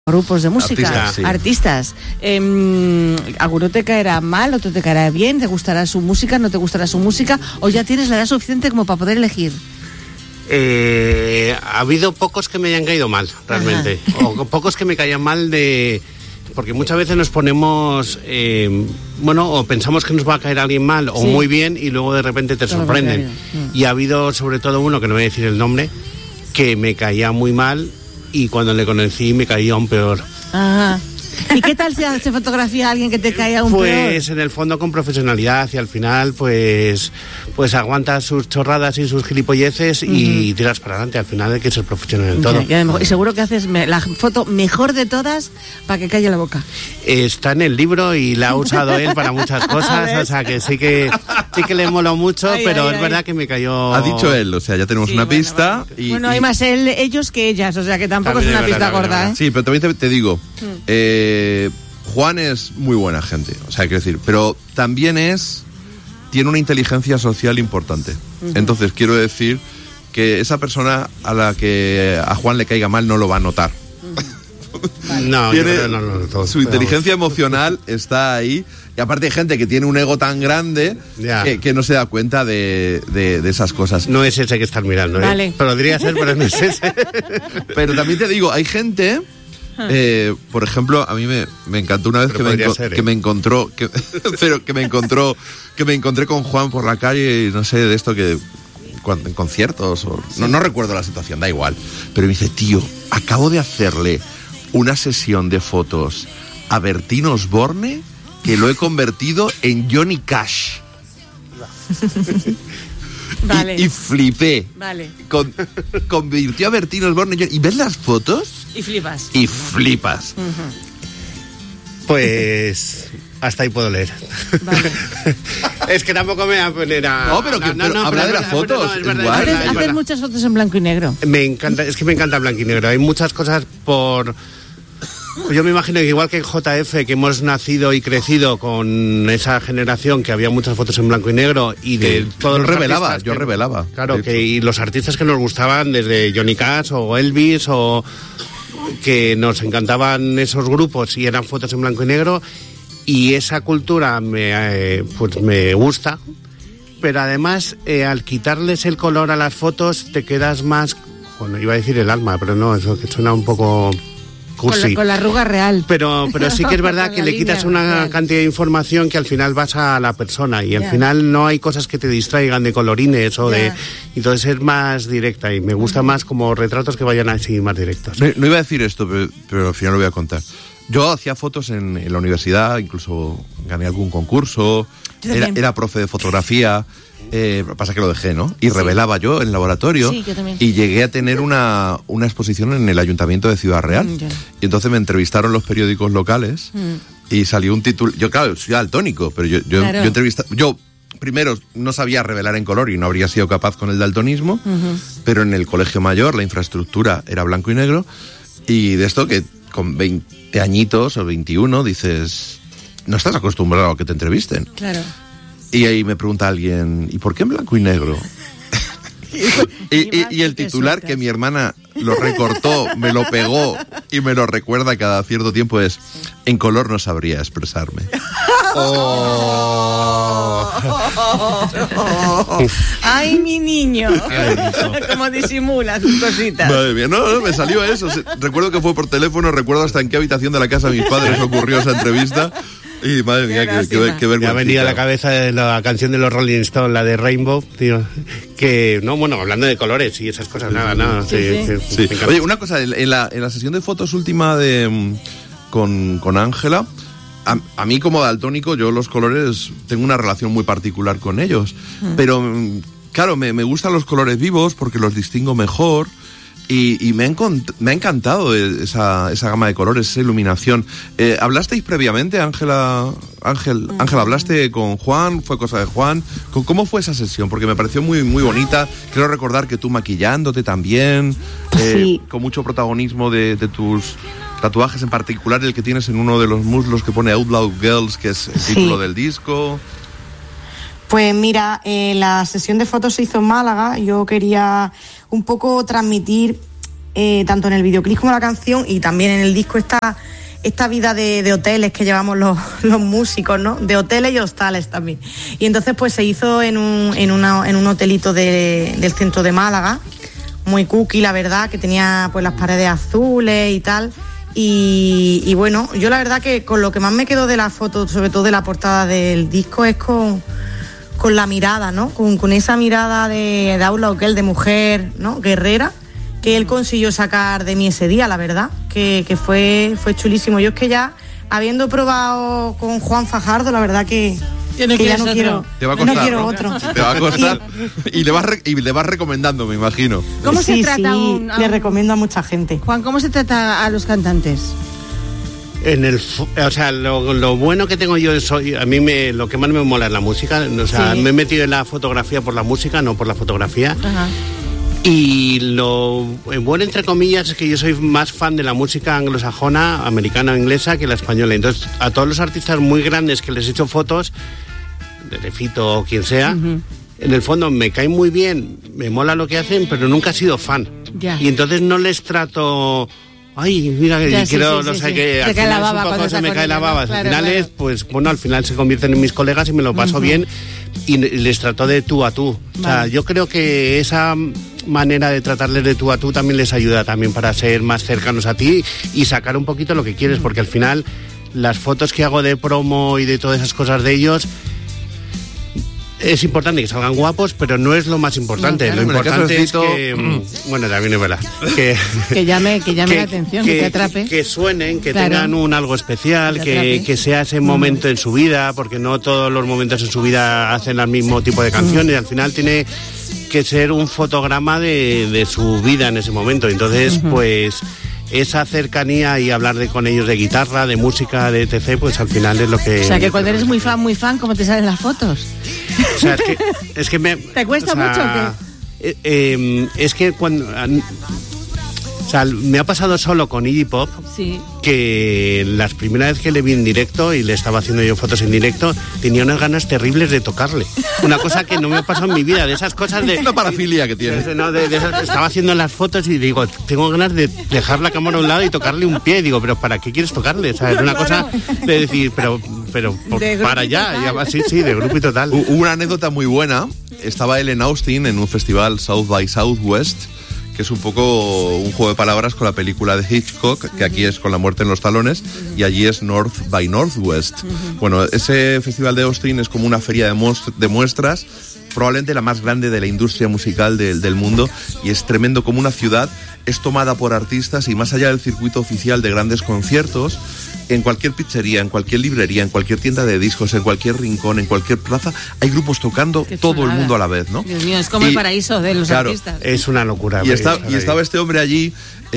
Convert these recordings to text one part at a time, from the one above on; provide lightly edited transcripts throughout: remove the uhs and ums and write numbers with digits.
grupos de música, artistas. ¿Alguno te caerá mal, otro te caerá bien? ¿Te gustará su música, no te gustará su música? ¿O ya tienes la edad suficiente como para poder elegir? Ha habido pocos que me hayan caído mal, realmente. O pocos que me caían mal porque muchas veces nos ponemos, o pensamos que nos va a caer alguien mal o muy bien y luego de repente te sorprenden. Y ha habido sobre todo uno, que no voy a decir el nombre, que me caía muy mal y cuando le conocí me caía aún peor. Ajá. ¿Y qué tal se fotografía a alguien que te cae aún peor? Pues en el fondo con profesionalidad y al final pues aguantas sus chorradas y sus gilipolleces y tiras para adelante. Al final hay que ser profesional en todo. Y seguro que haces la foto mejor de todas para que calle la boca. Está en el libro y la ha usado él para muchas cosas, o sea que sí que le moló mucho, es verdad que me cayó... Ha dicho él, o sea, ya tenemos una pista. Bueno, hay más ellos que ellas, o sea que tampoco es una pista gorda, ¿eh? Sí, pero también te digo... Juan es muy buena gente, o sea, quiero decir, pero también tiene una inteligencia social importante. Entonces, quiero decir que esa persona a la que a Juan le caiga mal no lo va a notar. No, yo creo que no lo noto. Su inteligencia emocional está ahí. Y aparte hay gente que tiene un ego tan grande que no se da cuenta de esas cosas. No es ese que estás mirando, ¿eh? Vale. Podría ser, pero no es ese. Pero también te digo, hay gente... por ejemplo, a mí me encantó una vez que me encontré con Juan por la calle y no sé, de esto que en conciertos no recuerdo la situación, da igual, pero me dice, tío, acabo de hacerle una sesión de fotos a Bertín Osborne que lo he convertido en Johnny Cash. Vale. Y flipé. Vale. Convirtió a Bertín Osborne y ves las fotos y flipas. Pues hasta ahí puedo leer. Vale. Es que tampoco me voy a poner a... No, pero habla de las fotos. Haces muchas fotos en blanco y negro. Me encanta blanco y negro. Hay muchas cosas Yo me imagino que igual que en JF, que hemos nacido y crecido con esa generación que había muchas fotos en blanco y negro y de todos los artistas... Yo revelaba. Claro, y los artistas que nos gustaban, desde Johnny Cash o Elvis, o que nos encantaban esos grupos y eran fotos en blanco y negro, y esa cultura me gusta, pero además al quitarles el color a las fotos te quedas más... Bueno, iba a decir el alma, pero no, eso que suena un poco... Con la arruga real. Pero sí que es verdad que le quitas una cantidad de información que al final vas a la persona y al final no hay cosas que te distraigan de colorines o de... Entonces es más directa y me gusta más como retratos que vayan así más directos. No iba a decir esto, pero al final lo voy a contar. Yo hacía fotos en la universidad, incluso gané algún concurso, era profe de fotografía... pasa que lo dejé, ¿no? Y revelaba yo en el laboratorio. Sí, yo también. Y llegué a tener una exposición en el Ayuntamiento de Ciudad Real. Y entonces me entrevistaron los periódicos locales y salió un título. Yo, claro, soy daltónico, pero yo entrevisté. Yo primero no sabía revelar en color y no habría sido capaz con el daltonismo, pero en el colegio mayor la infraestructura era blanco y negro. Y de esto que con 20 añitos o 21 dices, no estás acostumbrado a que te entrevisten. Claro. Y ahí me pregunta alguien, ¿y por qué en blanco y negro? y el titular que mi hermana lo recortó, me lo pegó y me lo recuerda cada cierto tiempo es, en color no sabría expresarme. ¡Ay, mi niño! Como disimula sus cositas. Madre mía, no, me salió eso. Recuerdo que fue por teléfono, recuerdo hasta en qué habitación de la casa de mis padres ocurrió esa entrevista. Y madre mía, qué vergüenza. Me ha venido a la cabeza la canción de los Rolling Stones, la de Rainbow, tío. Que, hablando de colores y esas cosas, nada. Sí. Oye, una cosa, en la sesión de fotos última con Ángela, a mí como daltónico, yo los colores, tengo una relación muy particular con ellos. Pero, claro, me gustan los colores vivos porque los distingo mejor. Y me ha encantado esa gama de colores, esa iluminación. ¿Hablasteis previamente, Ángel, hablaste con Juan? ¿Fue cosa de Juan? ¿Cómo fue esa sesión? Porque me pareció muy, muy bonita. Quiero recordar que tú maquillándote también, con mucho protagonismo de tus tatuajes, en particular el que tienes en uno de los muslos que pone Outlaw Girls, que es el título del disco. Pues mira, la sesión de fotos se hizo en Málaga. Yo quería un poco transmitir tanto en el videoclip como en la canción, y también en el disco esta vida de hoteles que llevamos los músicos, ¿no? De hoteles y hostales también. Y entonces pues se hizo en un hotelito del centro de Málaga, muy cookie, la verdad, que tenía pues las paredes azules y tal. Y bueno, yo la verdad que con lo que más me quedo de la foto, sobre todo de la portada del disco, es con la mirada, ¿no? Con esa mirada de Aula Oquel, de mujer, ¿no? Guerrera, que él consiguió sacar de mí ese día, la verdad, que fue chulísimo. Yo es que ya, habiendo probado con Juan Fajardo, la verdad que ya no quiero, te va a costar, no quiero ¿no? otro. Te va a costar y le vas recomendando, me imagino. ¿Cómo se trata le recomiendo a mucha gente. Juan, ¿cómo se trata a los cantantes? O sea, lo bueno que tengo yo es, a mí lo que más me mola es la música. O sea, me he metido en la fotografía por la música, no por la fotografía. Ajá. Y lo bueno, entre comillas, es que yo soy más fan de la música anglosajona, americana o inglesa, que la española. Entonces, a todos los artistas muy grandes que les he hecho fotos, de Fito o quien sea, en el fondo me caen muy bien, me mola lo que hacen, pero nunca he sido fan. Ya. Y entonces no les trato... Ay, mira, ya, quiero, sí, no sé sí. qué, al Te cae la final baba un poco cuando se está me con cae la ella, baba. ¿no? Claro, Al final claro. pues bueno, al final se convierten en mis colegas y me lo paso bien y les trato de tú a tú. O sea, yo creo que esa manera de tratarles de tú a tú también les ayuda también para ser más cercanos a ti y sacar un poquito lo que quieres, porque al final las fotos que hago de promo y de todas esas cosas de ellos, es importante que salgan guapos, pero no es lo más importante. No, claro. Lo importante es que... Bueno, también es verdad. Que llame la atención, que te atrape. Que suenen, que Claro. tengan un algo especial, que sea ese momento en su vida, porque no todos los momentos en su vida hacen el mismo tipo de canciones. Al final tiene que ser un fotograma de su vida en ese momento. Entonces, pues... esa cercanía y hablar con ellos de guitarra, de música, de etc., pues al final es lo que... O sea, que cuando eres muy fan, ¿cómo te salen las fotos? O sea, es que me... ¿Te cuesta mucho o qué? Es que cuando... O sea, me ha pasado solo con Iggy Pop, Sí. que las primeras veces que le vi en directo y le estaba haciendo yo fotos en directo, tenía unas ganas terribles de tocarle. Una cosa que no me ha pasado en mi vida, de esas cosas de... Una parafilia que tiene. No, estaba haciendo las fotos y digo, tengo ganas de dejar la cámara a un lado y tocarle un pie. Digo, pero ¿para qué quieres tocarle? O sea, es una cosa de decir, pero para allá. Sí, de grupo y total. Hubo una anécdota muy buena. Estaba él en Austin en un festival South by Southwest, que es un poco un juego de palabras con la película de Hitchcock, que aquí es Con la muerte en los talones, y allí es North by Northwest. Bueno, ese festival de Austin es como una feria de muestras, probablemente la más grande de la industria musical del mundo, y es tremendo como una ciudad es tomada por artistas, y más allá del circuito oficial de grandes conciertos, en cualquier pizzería, en cualquier librería, en cualquier tienda de discos, en cualquier rincón, en cualquier plaza, hay grupos tocando todo el mundo a la vez, ¿no? Dios mío, es como el paraíso de los artistas. Es una locura. Y estaba este hombre allí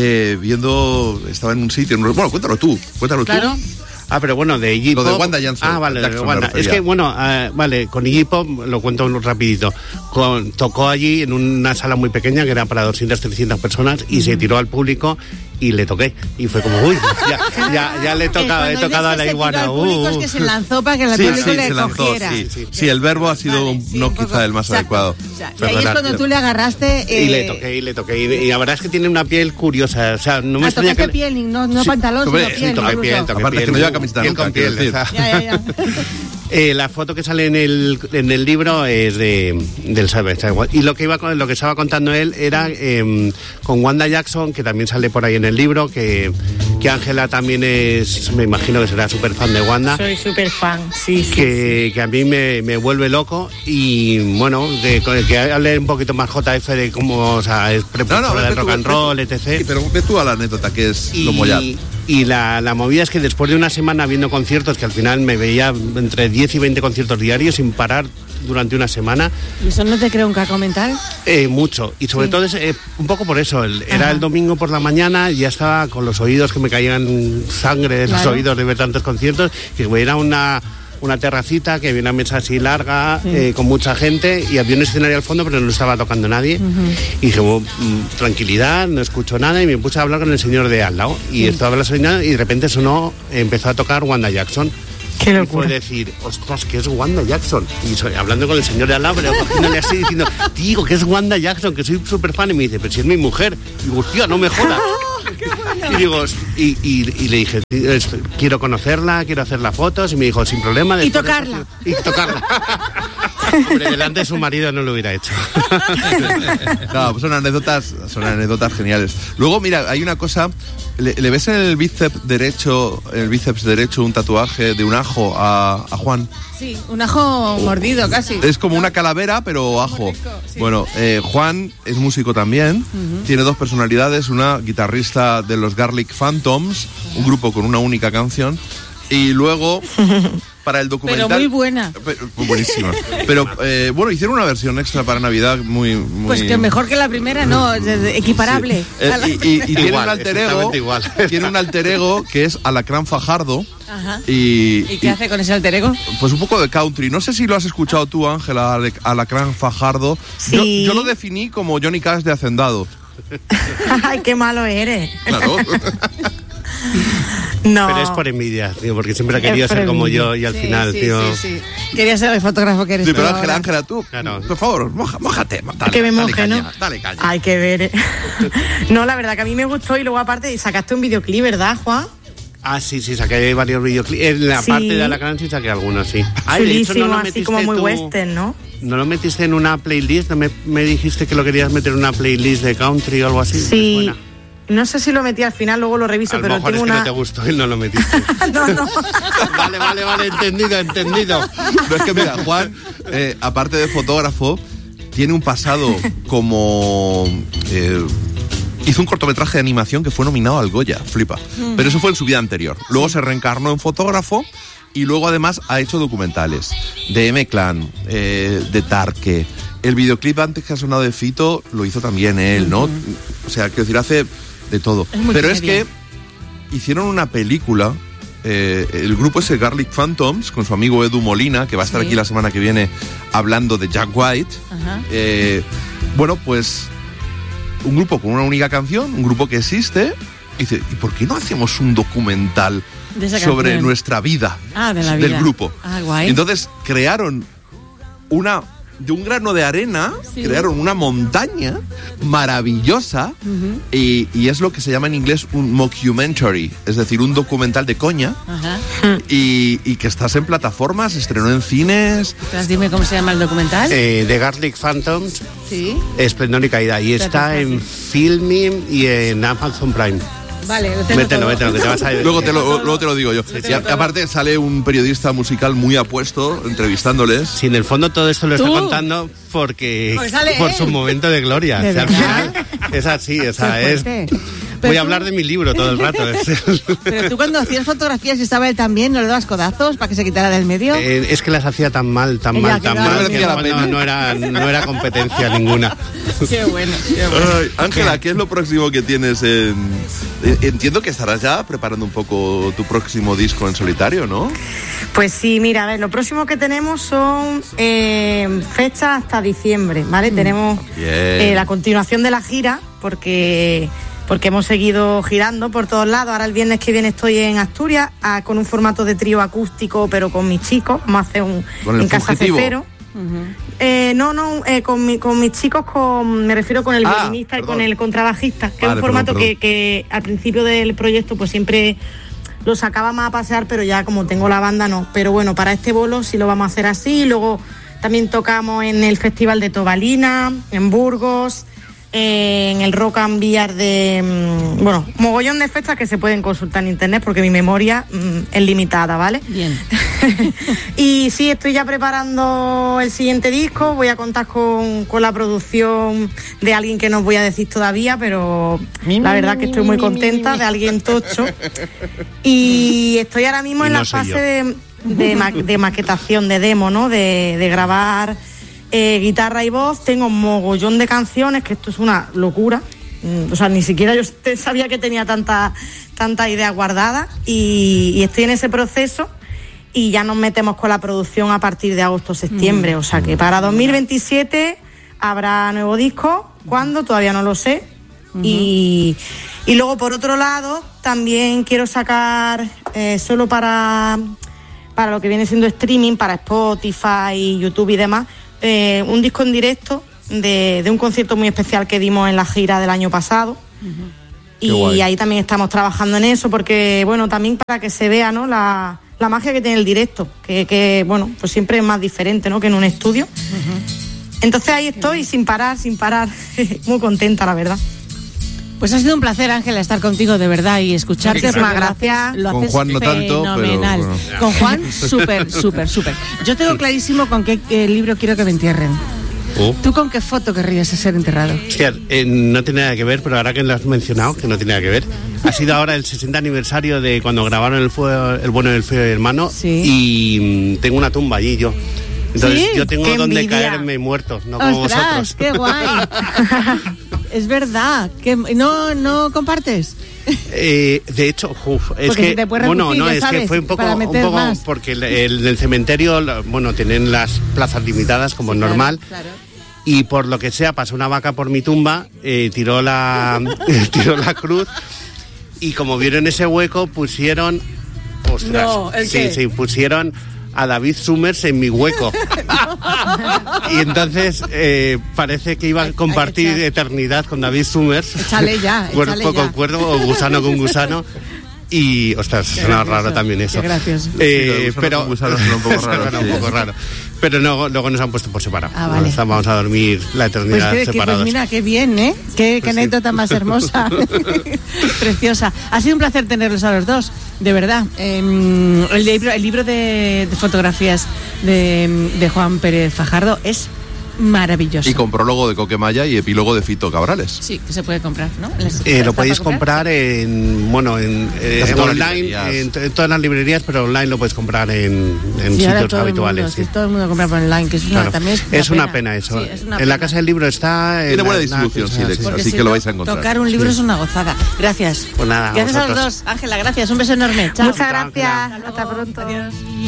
estaba en un sitio... Bueno, cuéntalo tú. Claro. Ah, pero bueno, de Iggy Pop... Lo de Wanda Jackson. Ah, vale, Jackson de Wanda. Es que, bueno, vale, con Iggy Pop, lo cuento rapidito. Tocó allí en una sala muy pequeña, que era para 200, 300 personas, y se tiró al público y le toqué. Y fue como, uy, ya le he tocado a la iguana. Es que se lanzó para que el público le cogiera. Sí, el verbo ha sido quizá el más adecuado. Y ahí es cuando tú le agarraste... Y le toqué. Y la verdad es que tiene una piel curiosa. O sea, no me extraña que... piel, no pantalón, sino piel. Aparte que no lleva camiseta nunca, quiero decir. Ya. La foto que sale en el libro es del Savage. Y lo que estaba contando él era con Wanda Jackson, que también sale por ahí en el libro, que Ángela también me imagino que será súper fan de Wanda. Soy súper fan, sí. Que a mí me vuelve loco. Y bueno, que hable un poquito más JF de cómo, o sea, es precursora del rock and roll, etc. Sí, pero ve tú a la anécdota, que es lo mollar. Y la movida es que después de una semana viendo conciertos, que al final me veía entre 10 y 20 conciertos diarios sin parar durante una semana. ¿Y eso no te crea un caco mental? Mucho. Y sobre todo un poco por eso. Era el domingo por la mañana y ya estaba con los oídos que me caían sangre de los oídos de ver tantos conciertos, que era una terracita, que había una mesa así larga, con mucha gente, y había un escenario al fondo, pero no estaba tocando nadie. Y dije, tranquilidad, no escucho nada, y me puse a hablar con el señor de al lado. Y estaba la señora y de repente empezó a tocar Wanda Jackson. Qué y locura. fue decir, ostras, que es Wanda Jackson. Y hablando con el señor de al lado, pero cogiéndole así, diciendo, digo, que es Wanda Jackson, que soy súper fan. Y me dice, pero si es mi mujer. Y digo, hostia, no me jodas. Y digo, y le dije, quiero conocerla, quiero hacer las fotos. Y me dijo, sin problema. Y tocarla. Y tocarla. Hombre, delante de su marido no lo hubiera hecho. No, pues son anécdotas geniales. Luego, mira, hay una cosa, le ves en el bíceps derecho un tatuaje de un ajo a Juan. Sí, un ajo mordido casi. Es como una calavera, pero ajo. rico, sí. Bueno, Juan es músico también, tiene dos personalidades, una guitarrista de los Garlic Phantoms, un grupo con una única canción, y luego... para el documental. Pero muy buena. Buenísima. Pero bueno, hicieron una versión extra para Navidad muy... Pues que mejor que la primera, no, equiparable. Sí. Y tiene Igual, un alter ego. igual. Tiene un alter ego que es Alacrán Fajardo. Ajá. ¿Y qué hace con ese alter ego? Pues un poco de country. No sé si lo has escuchado tú, Ángela, Alacrán Fajardo. Sí. Yo lo definí como Johnny Cash de Hacendado. Ay, qué malo eres. Claro. No. Pero es por envidia, tío, porque siempre ha querido Es por ser como envidia. yo y al final, sí, tío... Sí. Quería ser el fotógrafo que eres. Sí, pero tú ahora. Ángela, tú, Claro. por favor, mójate. Dale, Que me dale moje, caña, ¿no? Dale caña. Hay que ver. No, la verdad que a mí me gustó y luego aparte sacaste un videoclip, ¿verdad, Juan? Ah, sí, saqué varios videoclips. En la Sí. parte de Alacrán sí saqué algunos, sí. Ay, de hecho, Chulísimo, ¿no lo así metiste como muy tú- western, ¿no? ¿No lo metiste en una playlist? ¿No me dijiste que lo querías meter en una playlist de country o algo así? Sí. Buena. No sé si lo metí al final, luego lo reviso, A lo pero mejor es tengo que una... no te gustó y no lo metiste. No. Vale, entendido. No, es que mira, Juan, aparte de fotógrafo, tiene un pasado como... hizo un cortometraje de animación que fue nominado al Goya, flipa. Pero eso fue en su vida anterior. Luego se reencarnó en fotógrafo y luego además ha hecho documentales de M-Clan, de Tarque. El videoclip antes que ha sonado de Fito lo hizo también él, ¿no? O sea, quiero decir, hace de todo. Pero es que hicieron una película, el grupo ese Garlic Phantoms, con su amigo Edu Molina, que va a estar aquí la semana que viene hablando de Jack White. Ajá. Bueno, pues un grupo con una única canción, un grupo que existe, y dice, ¿y por qué no hacemos un documental De esa sobre canción. nuestra vida, De la del vida. grupo? Guay. Entonces crearon de un grano de arena, Sí. crearon una montaña maravillosa y es lo que se llama en inglés un mockumentary, es decir, un documental de coña. Ajá. Y que estás en plataformas, estrenó en cines. Entonces, dime cómo se llama el documental. The Garlic Phantoms, Sí. Esplendor y Caída. Y está en Filmin y en Amazon Prime. Vale, lo tengo Mételo, todo. que te vas a... Luego te lo digo yo. Sí, Y aparte sale un periodista musical muy apuesto entrevistándoles. Si en el fondo todo esto lo está ¿Tú? contando porque sale por él. su momento de gloria. ¿De O sea, al verdad? final es así, o sea, Qué es... fuerte. Voy Pero a hablar tú- de mi libro todo el rato. Pero tú cuando hacías fotografías y estaba él también, ¿no le dabas codazos para que se quitara del medio? Es que las hacía tan mal, Ya, que no que merecía la pena. no era competencia ninguna. Qué bueno, qué bueno. Ay, Ángela, ¿qué es lo próximo que tienes entiendo que estarás ya preparando un poco tu próximo disco en solitario, ¿no? Pues sí, mira, a ver, lo próximo que tenemos son fechas hasta diciembre, ¿vale? Tenemos Bien. la continuación de la gira, porque hemos seguido girando por todos lados. Ahora el viernes que viene estoy en Asturias con un formato de trío acústico, pero con mis chicos. Vamos a hacer ¿Con el en Casa Fugitivo? Cefero. Con mis chicos, me refiero con el violinista y perdón. con el contrabajista, que Vale, es un formato perdón. que al principio del proyecto pues siempre lo sacaba más a pasear, pero ya como tengo la banda no. Pero bueno, para este bolo sí lo vamos a hacer así. Luego también tocamos en el Festival de Tobalina, en Burgos, en el Rock and Beer bueno, mogollón de fechas que se pueden consultar en internet porque mi memoria es limitada, ¿vale? Bien. Y sí, estoy ya preparando el siguiente disco. Voy a contar con la producción de alguien que no os voy a decir todavía, pero la verdad que estoy muy contenta, de alguien tocho. Y estoy ahora mismo Y en no la soy fase de maquetación, de demo, ¿no? De grabar guitarra y voz. Tengo un mogollón de canciones, que esto es una locura. O sea, ni siquiera yo sabía que tenía tanta idea guardada y estoy en ese proceso. Y ya nos metemos con la producción a partir de agosto-septiembre. O sea que para 2027 habrá nuevo disco. ¿Cuándo? Todavía no lo sé. Y luego, por otro lado, también quiero sacar solo para para lo que viene siendo streaming, para Spotify, YouTube y demás, un disco en directo de un concierto muy especial que dimos en la gira del año pasado. Y ahí también estamos trabajando en eso, porque bueno, también para que se vea, ¿no?, la magia que tiene el directo, que bueno, pues siempre es más diferente, ¿no?, que en un estudio. Entonces ahí estoy sin parar, muy contenta, la verdad. Pues ha sido un placer, Ángela, estar contigo, de verdad, y escucharte. Muchísimas gracias. Lo con haces Juan no tanto, fenomenal. pero bueno. Con Juan, súper. Yo tengo clarísimo con qué libro quiero que me entierren. ¿Tú con qué foto querrías ser enterrado? Hostia, no tiene nada que ver, pero ahora que lo has mencionado, que no tiene nada que ver, ha sido ahora el 60 aniversario de cuando grabaron El bueno, el feo y el hermano, y tengo una tumba allí yo. Entonces yo tengo donde caerme muerto, no como vosotros. ¡Qué guay! Es verdad, que no compartes. De hecho, es porque que te puedes bueno, reducir, no, es ¿sabes?, que fue un poco más. porque el cementerio, bueno, tienen las plazas limitadas como es normal. Claro. Y por lo que sea, pasó una vaca por mi tumba, tiró la cruz, y como vieron ese hueco, pusieron... Ostras, No, ¿el qué? Sí, pusieron a David Summers en mi hueco. Y entonces parece que iba a compartir eternidad con David Summers. Échale ya. Cuerpo con cuerpo o gusano con gusano. Y, ostras, suena raro también eso. Qué gracioso. Pero gusano suena un poco raro. Suena un poco raro. Pero no, luego nos han puesto por separado. Vale. Vamos a dormir la eternidad separados. Pues mira, qué bien, ¿eh? Qué anécdota más hermosa. Preciosa. Ha sido un placer tenerlos a los dos, de verdad. El libro de fotografías de Juan Pérez Fajardo es maravilloso. Y con prólogo de Coquemaya y epílogo de Fito Cabrales. Sí, que se puede comprar, ¿no? Lo podéis comprar en online, en todas las librerías, pero online lo puedes comprar en sitios habituales. Sí. Todo el mundo compra por online, que es una, también es una pena eso. Sí, en la Casa del Libro está... Tiene buena distribución, Silex, así que lo vais a encontrar. Tocar un libro es una gozada. Gracias. Pues nada, gracias a los dos. Ángela, gracias. Un beso enorme. Chao. Muchas gracias. Hasta pronto. Adiós.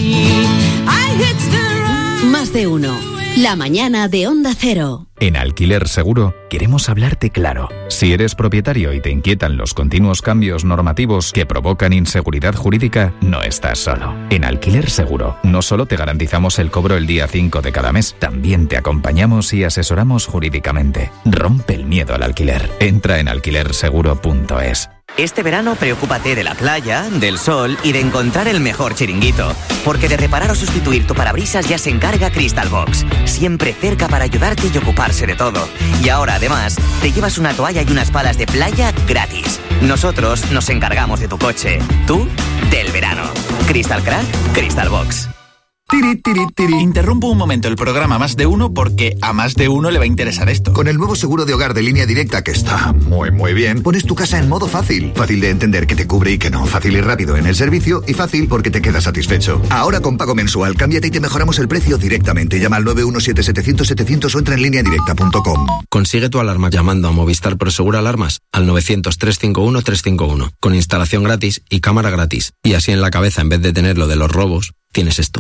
Más de uno. La mañana de Onda Cero. En Alquiler Seguro queremos hablarte claro. Si eres propietario y te inquietan los continuos cambios normativos que provocan inseguridad jurídica, no estás solo. En Alquiler Seguro no solo te garantizamos el cobro el día 5 de cada mes, también te acompañamos y asesoramos jurídicamente. Rompe el miedo al alquiler. Entra en alquilerseguro.es. Este verano preocúpate de la playa, del sol y de encontrar el mejor chiringuito. Porque de reparar o sustituir tu parabrisas ya se encarga Crystal Box. Siempre cerca para ayudarte y ocuparse de todo. Y ahora, además, te llevas una toalla y unas palas de playa gratis. Nosotros nos encargamos de tu coche. Tú, del verano. Crystal Crack, Crystal Box. Tiri, tiri, tiri. Interrumpo un momento el programa Más de Uno porque a más de uno le va a interesar esto. Con el nuevo seguro de hogar de Línea Directa, que está muy bien, pones tu casa en modo fácil. Fácil de entender que te cubre y que no. Fácil y rápido en el servicio y fácil porque te quedas satisfecho. Ahora con pago mensual, cámbiate y te mejoramos el precio directamente. Llama al 917-700-700 o entra en lineadirecta.com. Consigue tu alarma llamando a Movistar Prosegur Alarmas al 900-351-351 con instalación gratis y cámara gratis. Y así en la cabeza, en vez de tener lo de los robos, tienes esto.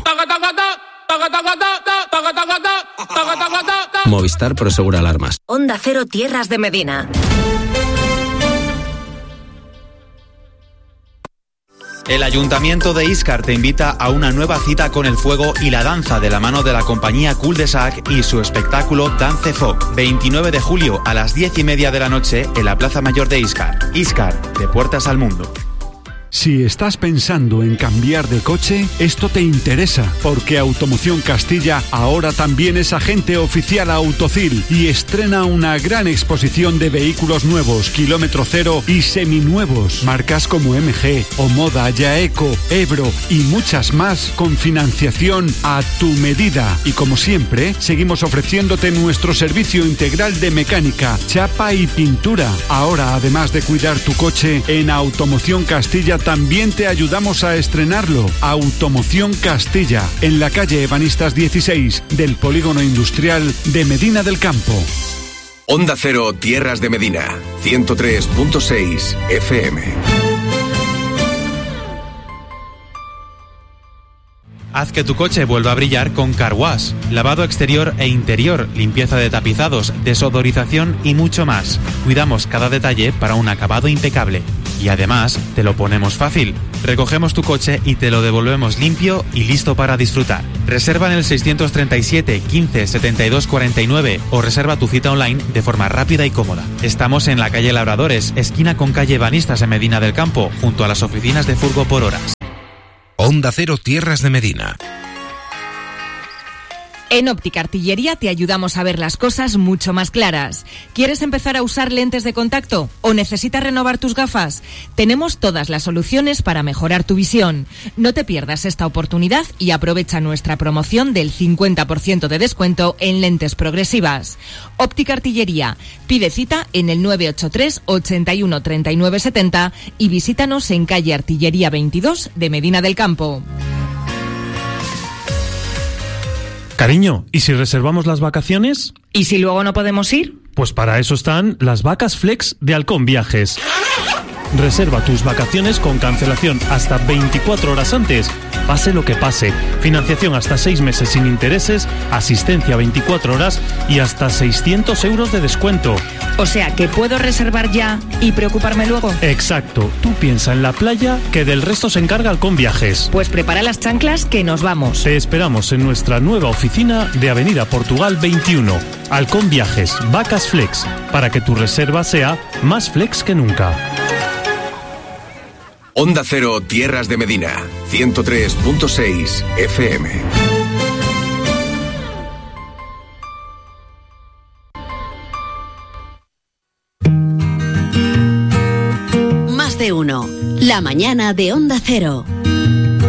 Movistar Prosegur Alarmas. Onda Cero Tierras de Medina. El Ayuntamiento de Íscar te invita a una nueva cita con el fuego y la danza de la mano de la compañía Cul de Sac y su espectáculo Dance Foc. 29 de julio a las 10:30 de la noche en la Plaza Mayor de Íscar. Íscar, de puertas al mundo. Si estás pensando en cambiar de coche, esto te interesa, porque Automoción Castilla ahora también es agente oficial Autocil y estrena una gran exposición de vehículos nuevos, kilómetro cero y seminuevos, marcas como MG, Omoda, Yaeco, Ebro y muchas más con financiación a tu medida. Y como siempre, seguimos ofreciéndote nuestro servicio integral de mecánica, chapa y pintura. Ahora, además de cuidar tu coche, en Automoción Castilla también te ayudamos a estrenarlo. Automoción Castilla, en la calle Ebanistas 16 del Polígono Industrial de Medina del Campo. Onda Cero Tierras de Medina, 103.6 FM. Haz que tu coche vuelva a brillar con Car Wash. Lavado exterior e interior, limpieza de tapizados, desodorización y mucho más. Cuidamos cada detalle para un acabado impecable. Y además, te lo ponemos fácil. Recogemos tu coche y te lo devolvemos limpio y listo para disfrutar. Reserva en el 637 15 72 49 o reserva tu cita online de forma rápida y cómoda. Estamos en la calle Labradores, esquina con calle Banistas en Medina del Campo, junto a las oficinas de Furgo por Horas. Onda Cero Tierras de Medina. En Óptica Artillería te ayudamos a ver las cosas mucho más claras. ¿Quieres empezar a usar lentes de contacto o necesitas renovar tus gafas? Tenemos todas las soluciones para mejorar tu visión. No te pierdas esta oportunidad y aprovecha nuestra promoción del 50% de descuento en lentes progresivas. Óptica Artillería. Pide cita en el 983 81 39 70 y visítanos en calle Artillería 22 de Medina del Campo. Cariño, ¿y si reservamos las vacaciones? ¿Y si luego no podemos ir? Pues para eso están las vacas flex de Halcón Viajes. Reserva tus vacaciones con cancelación hasta 24 horas antes. Pase lo que pase. Financiación hasta 6 meses sin intereses, asistencia 24 horas y hasta 600 euros de descuento. O sea, que puedo reservar ya y preocuparme luego. Exacto. Tú piensa en la playa, que del resto se encarga Halcón Viajes. Pues prepara las chanclas que nos vamos. Te esperamos en nuestra nueva oficina de Avenida Portugal 21. Halcón Viajes, vacas flex, para que tu reserva sea más flex que nunca. Onda Cero Tierras de Medina, 103.6 FM. Más de uno. La mañana de Onda Cero.